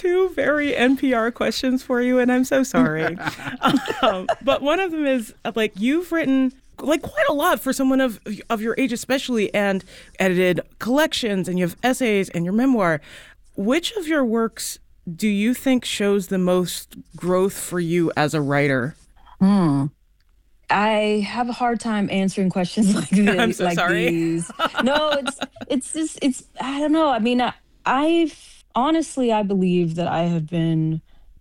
two very NPR questions for you, and I'm so sorry. But one of them is, like, you've written like quite a lot for someone of your age especially, and edited collections, and you have essays and your memoir. Which of your works do you think shows the most growth for you as a writer? I have a hard time answering questions I'm so like sorry. these. No, it's I don't know. I mean, I've honestly I believe that I have been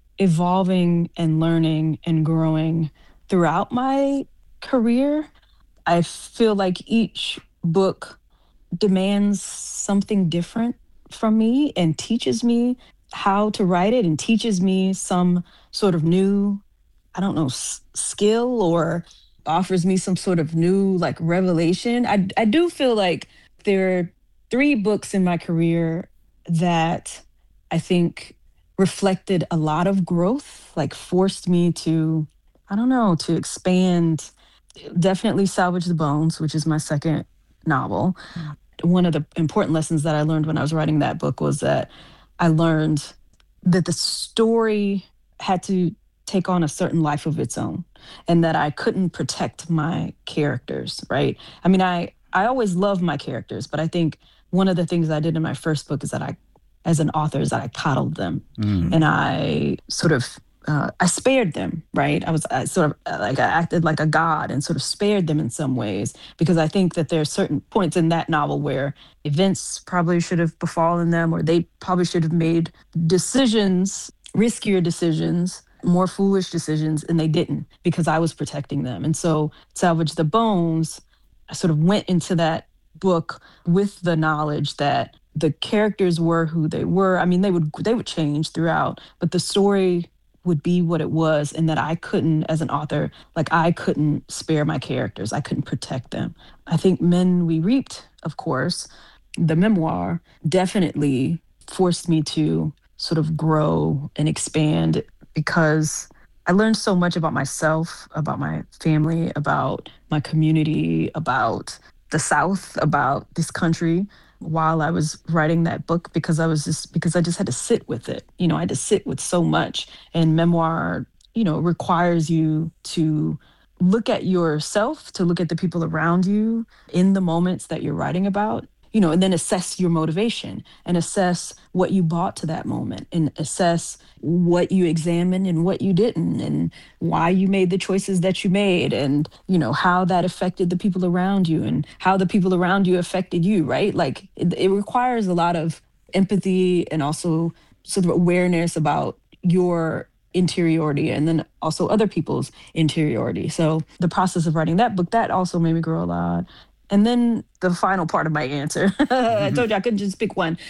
evolving and learning and growing throughout my career. I feel like each book demands something different from me and teaches me how to write it and teaches me some sort of new, I don't know, skill, or offers me some sort of new like revelation. I do feel like there are three books in my career that I think reflected a lot of growth, like forced me to, I don't know, to expand. Definitely Salvage the Bones, which is my second novel. One of the important lessons that I learned when I was writing that book was that I learned that the story had to take on a certain life of its own, and that I couldn't protect my characters, right? I mean, I always loved my characters, but I think one of the things I did in my first book is that I, as an author, is that I coddled them, and I sort of I spared them, right? I sort of like I acted like a god and sort of spared them in some ways, because I think that there are certain points in that novel where events probably should have befallen them, or they probably should have made decisions, riskier decisions, more foolish decisions, and they didn't, because I was protecting them. And so Salvage the Bones, I sort of went into that book with the knowledge that the characters were who they were. I mean, they would change throughout, but the story would be what it was, and that I couldn't, as an author, like I couldn't spare my characters. I couldn't protect them. I think Men We Reaped, of course, the memoir, definitely forced me to sort of grow and expand, because I learned so much about myself, about my family, about my community, about the South, about this country, while I was writing that book, because I just had to sit with it. You know, I had to sit with so much. And memoir, requires you to look at yourself, to look at the people around you in the moments that you're writing about, and then assess your motivation and assess what you brought to that moment, and assess what you examined and what you didn't, and why you made the choices that you made, and, how that affected the people around you, and how the people around you affected you, right? Like it requires a lot of empathy, and also sort of awareness about your interiority, and then also other people's interiority. So the process of writing that book, that also made me grow a lot. And then the final part of my answer, I told you I couldn't just pick one,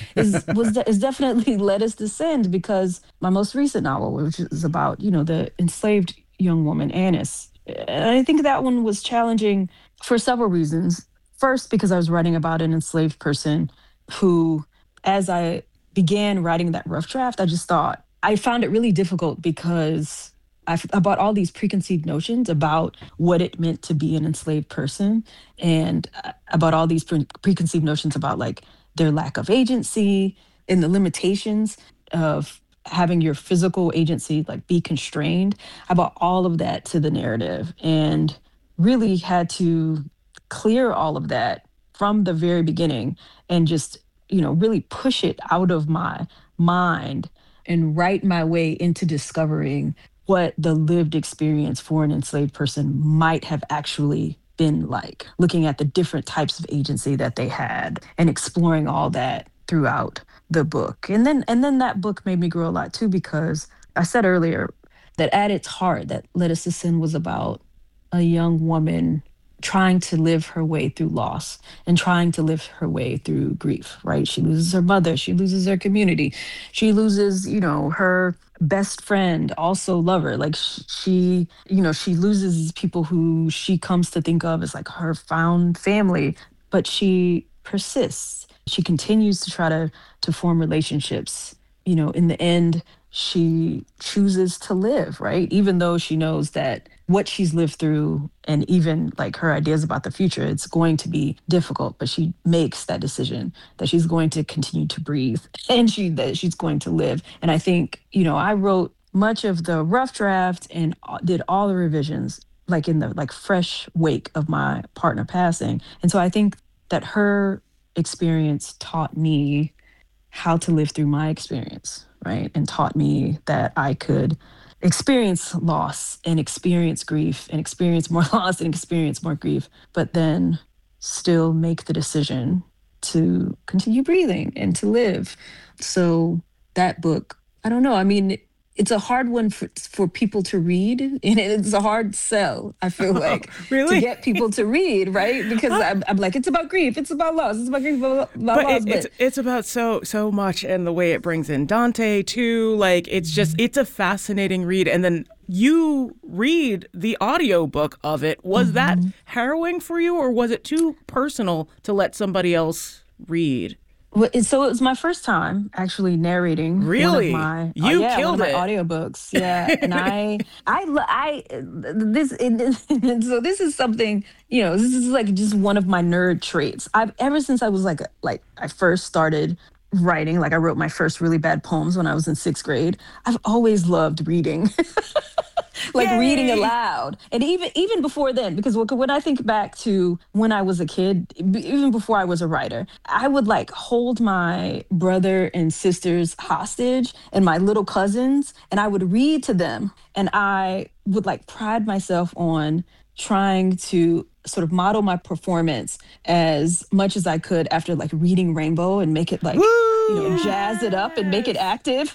is definitely Let Us Descend, because my most recent novel, which is about, the enslaved young woman, Annis. And I think that one was challenging for several reasons. First, because I was writing about an enslaved person who, as I began writing that rough draft, I found it really difficult, because I bought all these preconceived notions about what it meant to be an enslaved person. And I bought all these preconceived notions about like their lack of agency, and the limitations of having your physical agency like be constrained. I brought all of that to the narrative, and really had to clear all of that from the very beginning, and just, really push it out of my mind and write my way into discovering what the lived experience for an enslaved person might have actually been like, looking at the different types of agency that they had, and exploring all that throughout the book. And then that book made me grow a lot too, because I said earlier that at its heart, that Let Us Descend was about a young woman trying to live her way through loss, and trying to live her way through grief, right? She loses her mother, she loses her community, she loses, her best friend, also lover. Like she loses these people who she comes to think of as like her found family, but she persists. She continues to try to form relationships. In the end, she chooses to live, right? Even though she knows that what she's lived through and even like her ideas about the future, it's going to be difficult, but she makes that decision that she's going to continue to breathe and that she's going to live. And I think, I wrote much of the rough draft and did all the revisions like in the like fresh wake of my partner passing. And so I think that her experience taught me how to live through my experience, right? And taught me that I could experience loss and experience grief and experience more loss and experience more grief, but then still make the decision to continue breathing and to live. So that book, I don't know. I mean, it's a hard one for people to read, and it's a hard sell, I feel like, really? To get people to read, right? Because I'm like, it's about grief, it's about loss, it's about grief, about loss. But it's about so much, and the way it brings in Dante too. Like, it's a fascinating read. And then you read the audiobook of it. Was that harrowing for you, or was it too personal to let somebody else read? So it was my first time actually narrating. Really? One of my, you killed one of it. my audiobooks. Yeah, so this is something, this is like just one of my nerd traits. Ever since I was like I first started writing, like I wrote my first really bad poems when I was in 6th grade. I've always loved reading. Like Yay! reading aloud. And even before then, because when I think back to when I was a kid, even before I was a writer, I would like hold my brother and sisters hostage and my little cousins, and I would read to them. And I would like pride myself on trying to sort of model my performance as much as I could after like reading Rainbow and make it like, jazz it up and make it active.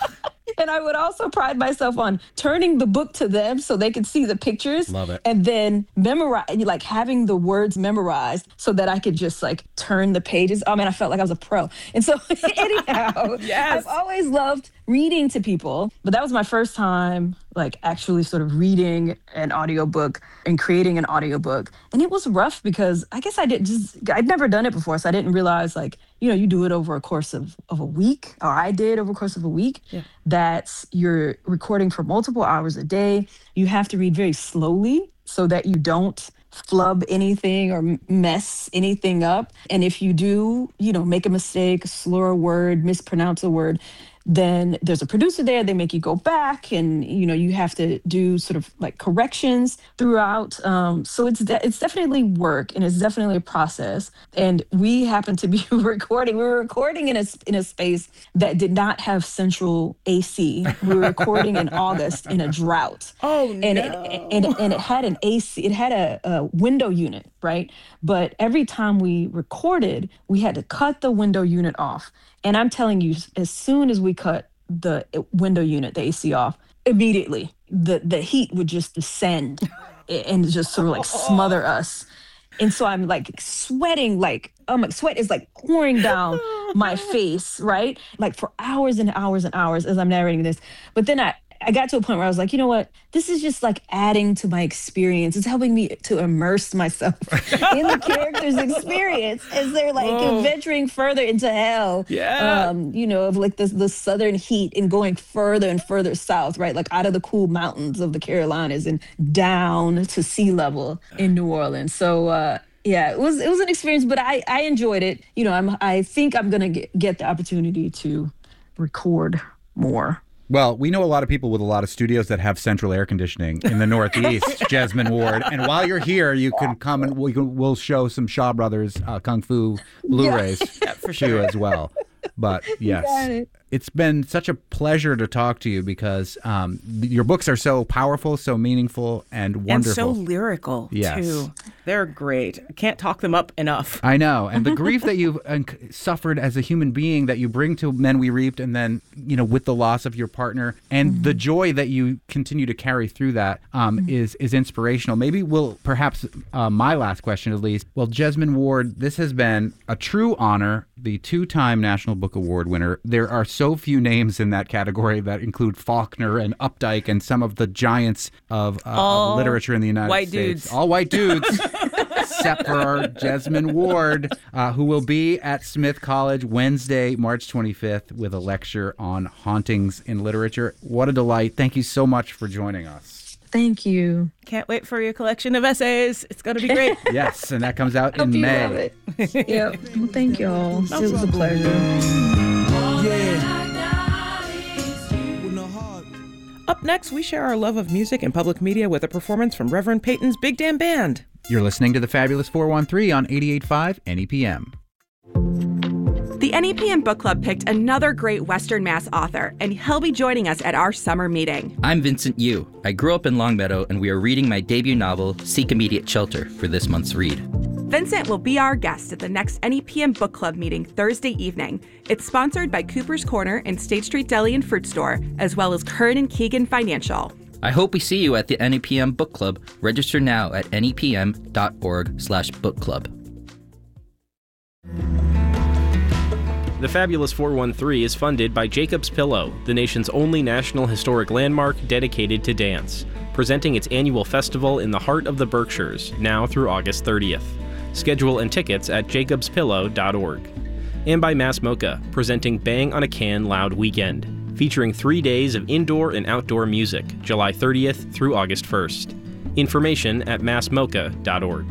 And I would also pride myself on turning the book to them so they could see the pictures. Love it. And then memorize, like having the words memorized so that I could just like turn the pages. I mean, I felt like I was a pro. And so anyhow, Yes. I've always loved reading to people, but that was my first time like actually sort of reading an audiobook and creating an audiobook. And it was rough because I guess I'd never done it before. So I didn't realize like, you do it over a course of a week, or I did over a course of a week. Yeah. That you're recording for multiple hours a day. You have to read very slowly so that you don't flub anything or mess anything up. And if you do, make a mistake, slur a word, mispronounce a word, then there's a producer there. They make you go back and, you have to do sort of like corrections throughout. So it's definitely work, and it's definitely a process. And we happen to be recording. We were recording in a space that did not have central AC. We were recording in August in a drought. Oh, no. And it had an AC. It had a window unit, right? But every time we recorded, we had to cut the window unit off. And I'm telling you, as soon as we cut the window unit, the AC off, immediately the heat would just descend and just sort of like smother us. And so I'm like sweating, like, my sweat is like pouring down my face, right? Like for hours and hours and hours as I'm narrating this. But then I got to a point where I was like, you know what? This is just like adding to my experience. It's helping me to immerse myself in the character's experience as they're like venturing further into hell. Yeah. Of like the southern heat and going further and further south, right? Like out of the cool mountains of the Carolinas and down to sea level in New Orleans. So it was an experience, but I enjoyed it. I think I'm gonna get the opportunity to record more. Well, we know a lot of people with a lot of studios that have central air conditioning in the Northeast, Jesmyn Ward. And while you're here, you can come and we'll show some Shaw Brothers Kung Fu Blu-rays for sure as well. But yes, it's been such a pleasure to talk to you because your books are so powerful, so meaningful, and wonderful. And so lyrical, too. They're great. I can't talk them up enough. I know. And the grief that you've suffered as a human being that you bring to Men We Reaped, and then, with the loss of your partner, and the joy that you continue to carry through that is inspirational. Maybe perhaps my last question at least. Well, Jesmyn Ward, this has been a true honor, the 2-time National Book Award winner. There are so few names in that category that include Faulkner and Updike and some of the giants of literature in the United States. White dudes. All white dudes. except for our Jesmyn Ward, who will be at Smith College Wednesday, March 25th, with a lecture on hauntings in literature. What a delight. Thank you so much for joining us. Thank you. Can't wait for your collection of essays. It's going to be great. Yes, and that comes out Hope in you May. love it. Yep. Well, thank y'all. It was a pleasure. Up next, we share our love of music and public media with a performance from Reverend Peyton's Big Damn Band. You're listening to the Fabulous 413 on 88.5 NEPM. The NEPM Book Club picked another great Western Mass author, and he'll be joining us at our summer meeting. I'm Vincent Yu. I grew up in Longmeadow, and we are reading my debut novel, Seek Immediate Shelter, for this month's read. Vincent will be our guest at the next NEPM Book Club meeting Thursday evening. It's sponsored by Cooper's Corner and State Street Deli and Fruit Store, as well as Kern and Keegan Financial. I hope we see you at the NEPM Book Club. Register now at nepm.org/book club. The Fabulous 413 is funded by Jacob's Pillow, the nation's only National Historic Landmark dedicated to dance, presenting its annual festival in the heart of the Berkshires, now through August 30th. Schedule and tickets at jacobspillow.org. And by Mass Mocha, presenting Bang on a Can Loud Weekend, featuring 3 days of indoor and outdoor music, July 30th through August 1st. Information at massmocha.org.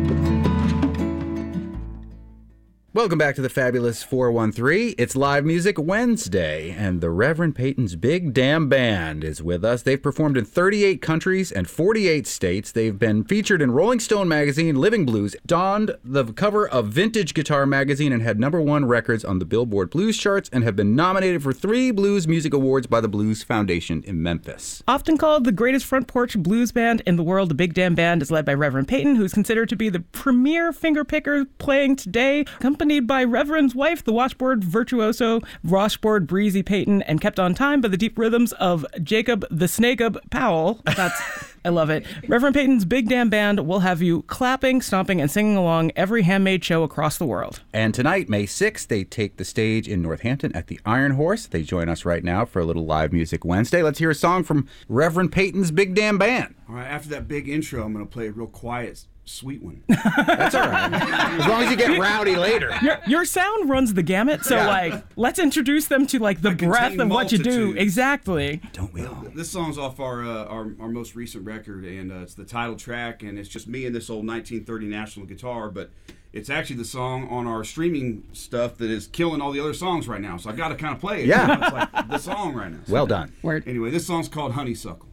Welcome back to the Fabulous 413. It's Live Music Wednesday, and the Reverend Peyton's Big Damn Band is with us. They've performed in 38 countries and 48 states. They've been featured in Rolling Stone magazine, Living Blues, donned the cover of Vintage Guitar magazine, and had #1 records on the Billboard Blues charts, and have been nominated for 3 Blues Music Awards by the Blues Foundation in Memphis. Often called the greatest front porch blues band in the world, the Big Damn Band is led by Reverend Peyton, who's considered to be the premier fingerpicker playing today, accompanied by Reverend's wife, the washboard virtuoso, washboard breezy Peyton, and kept on time by the deep rhythms of Jacob the Snakeub Powell. I love it. Reverend Peyton's Big Damn Band will have you clapping, stomping, and singing along every handmade show across the world. And tonight, May 6th, they take the stage in Northampton at the Iron Horse. They join us right now for a little Live Music Wednesday. Let's hear a song from Reverend Peyton's Big Damn Band. All right, after that big intro, I'm going to play a real quiet, sweet one. That's all right. As long as you get rowdy later. Your sound runs the gamut, so let's introduce them to the breadth of what you do. Exactly. Don't we all? This song's off our most recent record, and it's the title track, and it's just me and this old 1930 National guitar, but it's actually the song on our streaming stuff that is killing all the other songs right now, so I got to kind of play it. Yeah. It's like the song right now. Well done. Word. Anyway, this song's called Honeysuckle.